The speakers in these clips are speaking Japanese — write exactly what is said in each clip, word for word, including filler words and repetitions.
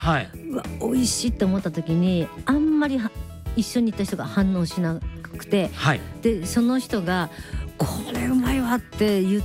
はい、 うわ美味しいって思った時にあんまり一緒に行った人が反応しなくて、 はい、 でその人がこれうまいわって言った、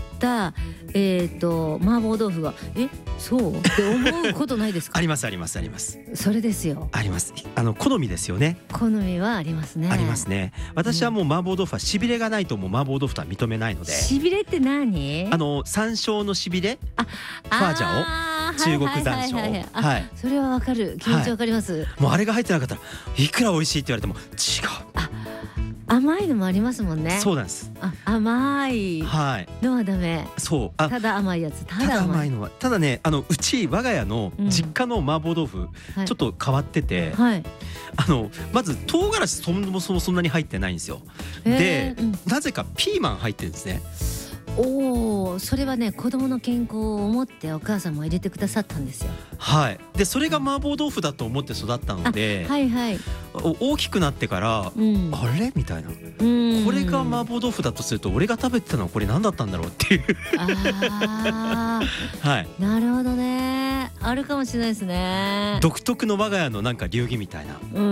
えーと麻婆豆腐がえそうって思うことないですか？ ありますありますあります。 それですよ。 あります。あの好みですよね。 好みはありますね。 ありますね。私はもう麻婆豆腐はしびれがないともう麻婆豆腐とは認めないので。 しびれって何？ あの山椒のしびれ、 あ、 ファージャオ、中国山椒、 はいはいはいはい、 はい、 それはわかる、気持ちわかります、 はい、もうあれが入ってなかったらいくら美味しいって言われても違う。 あ、甘いのもありますもんね。 そうなんです。 あ、甘いのはダメ。 そう、あ、 ただ甘いやつ、ただ甘い、 ただ甘いのはただね、あのうち我が家の実家の麻婆豆腐、うん、ちょっと変わってて、はい、あのまず唐辛子そもそもそんなに入ってないんですよ。で、うん、なぜかピーマン入ってるんですね。 おお、それはね、子供の健康を思ってお母さんも入れてくださったんですよ。 はい。でそれが麻婆豆腐だと思って育ったので、 はいはい、 大きくなってから、うん、あれみたいな、これが麻婆豆腐だとすると俺が食べてたのはこれ何だったんだろうっていうあはい、なるほどね、あるかもしれないですね。 独特の我が家のなんか流儀みたいな。うん、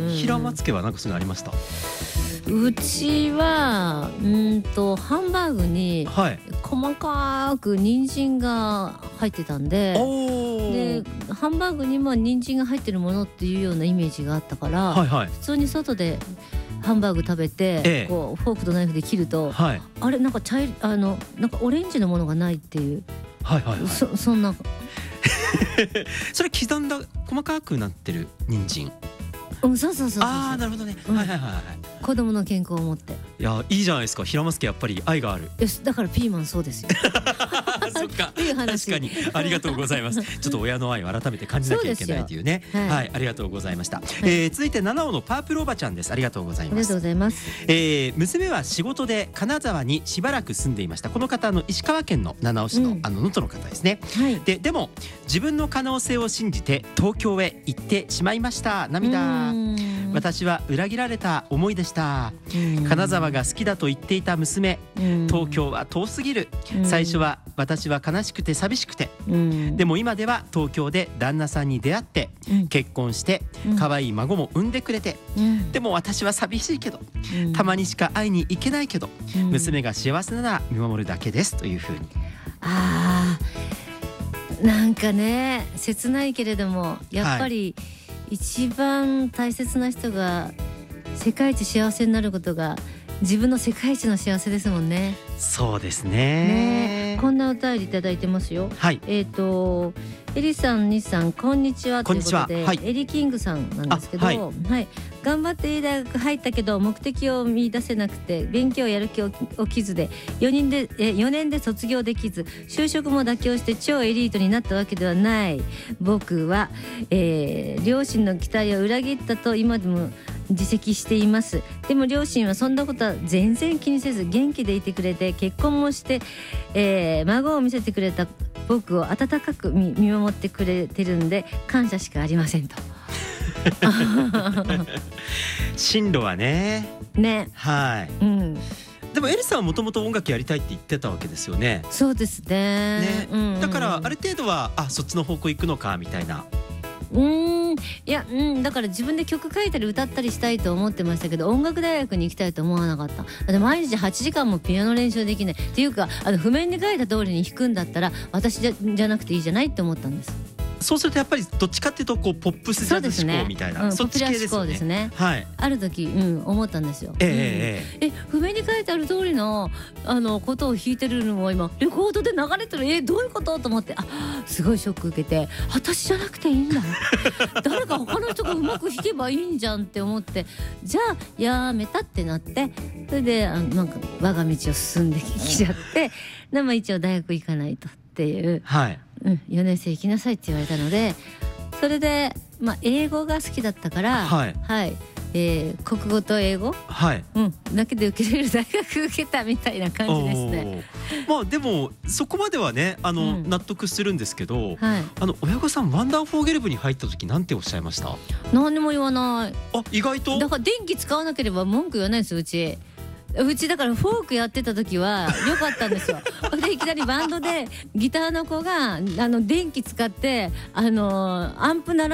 平松家はなんかそういうのありました？ うちはうんとハンバーグに細かく人参が入ってたんで、はい、でハンバーグにも人参が入ってるものっていうようなイメージがあったから、はいはい、普通に外でハンバーグ食べて、ええ、こうフォークとナイフで切ると、はい、あれなんか茶色あのなんかオレンジのものがないっていう、はいはいはい、そ, そんなそれ刻んだ細かくなってる人参。 うん、そうそうそうそう。 ああ、なるほどね、うん、はいはいはいはい。 子供の健康を持って。 いや、いいじゃないですか。平松家やっぱり愛がある。 よし、だからピーマンそうですよそっか、確かにありがとうございます。ちょっと親の愛を改めて感じなきゃいけないというね。はい、はい、ありがとうございました、はい。えー、続いて七尾のパープルおばちゃんです。ありがとうございます。 ありがとうございます。 えー、娘は仕事で金沢にしばらく住んでいました。この方の石川県の七尾市の、うん、あの能登の方ですね。はい、ででも自分の可能性を信じて東京へ行ってしまいました。涙。私は裏切られた思いでした。金沢が好きだと言っていた娘、東京は遠すぎる。最初は私は悲しくて寂しくて、でも今では東京で旦那さんに出会って結婚して可愛い孫も産んでくれて、でも私は寂しいけどたまにしか会いに行けないけど娘が幸せなら見守るだけですというふうに。 あー、なんかね、切ないけれどもやっぱり、はい、一番大切な人が世界一幸せになることが自分の世界一の幸せですもんね。 そうですね。 ね、こんなお便りいただいてますよ。はい、えっとエリさん、西さん、こんにちはということで、はい、エリキングさんなんですけど、はい、はい、頑張っていい大学入ったけど目的を見出せなくて勉強やる気起きずでよにんでえよねんで卒業できず就職も妥協して超エリートになったわけではない僕は、えー、両親の期待を裏切ったと今でも自責しています。でも両親はそんなことは全然気にせず元気でいてくれて結婚もして、えー、孫を見せてくれた僕を温かく 見, 見守ってくれてるんで感謝しかありませんと進路はね。 ね、 はい、うん、でもエリさんはもともと音楽やりたいって言ってたわけですよね。 そうです ね, ね、うんうん、 だからある程度はあそっちの方向行くのかみたいな。 うーん、いや、うん、だから自分で曲書いたり歌ったりしたいと思ってましたけど音楽大学に行きたいと思わなかった。だって毎日はちじかんもピアノ練習できないっていうか、あの譜面に書いた通りに弾くんだったら私じ ゃ, じゃなくていいじゃないって思ったんです。 そうするとやっぱりどっちかっていうとこうポップスジャズ思考みたいな、 そっち系ですよね。ですね、はい、ある時、うん、思ったんですよ。えーうん、え譜面に書いてある通りのあのことを弾いてるのも今レコードで流れてる、えどういうことと思って、あすごいショック受けて、私じゃなくていいんだ誰か他の人がうまく弾けばいいんじゃんって思って、じゃあやめたってなって、それであなんか我が道を進んできちゃってでも一応大学行かないとっていう、はいうん、よねん生行きなさいって言われたので、それで、まあ、英語が好きだったから、はいはいえー、国語と英語、はいうん、だけで受けれる大学受けたみたいな感じですね。 まあでもそこまではねあの、うん、納得するんですけど、はい、あの親御さんワンダーフォーゲル部に入った時なんておっしゃいました？ 何にも言わない。 あ意外と？ だから電気使わなければ文句言わないですようち。 うちだからフォークやってた時は良かったんですよ。でいきなりバンドでギターの子があの電気使ってあのアンプ鳴ら